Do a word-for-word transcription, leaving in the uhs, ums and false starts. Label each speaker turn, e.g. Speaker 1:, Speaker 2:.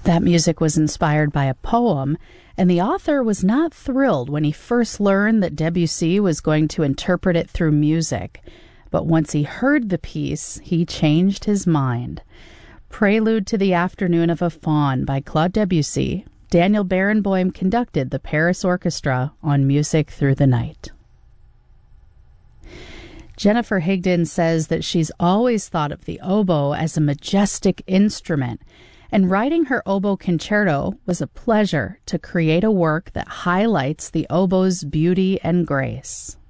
Speaker 1: That music was inspired by a poem, and the author was not thrilled when he first learned that Debussy was going to interpret it through music. But once he heard the piece, he changed his mind. Prelude to the Afternoon of a Faun by Claude Debussy. Daniel Barenboim conducted the Paris Orchestra on Music Through the Night. Jennifer Higdon says that she's always thought of the oboe as a majestic instrument, and writing her oboe concerto was a pleasure to create a work that highlights the oboe's beauty and grace.